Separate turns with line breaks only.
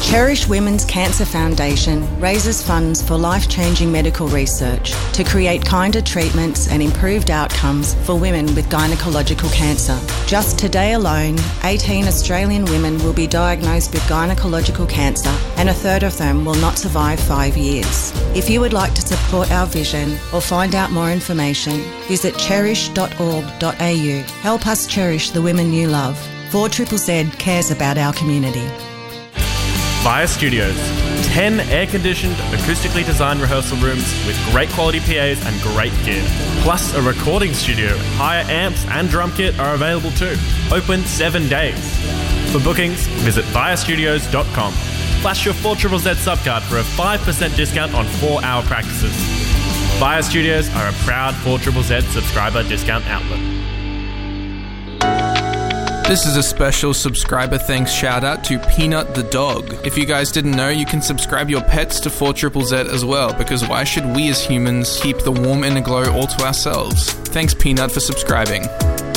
Cherish Women's Cancer Foundation raises funds for life-changing medical research to create kinder treatments and improved outcomes for women with gynecological cancer. Just today alone, 18 Australian women will be diagnosed with gynecological cancer and a third of them will not survive 5 years. If you would like to support our vision or find out more information, visit cherish.org.au. Help us cherish the women you love. 4ZZZ cares about our community.
Via Studios. 10 air-conditioned, acoustically designed rehearsal rooms with great quality PAs and great gear. Plus a recording studio. Higher amps and drum kit are available too. Open 7 days. For bookings, visit viastudios.com. Flash your 4ZZZ subcard for a 5% discount on 4-hour practices. Via Studios are a proud 4ZZZ subscriber discount outlet.
This is a special subscriber thanks shout out to Peanut the dog. If you guys didn't know, you can subscribe your pets to 4ZZZ as well, because why should we as humans keep the warm inner glow all to ourselves? Thanks Peanut for subscribing.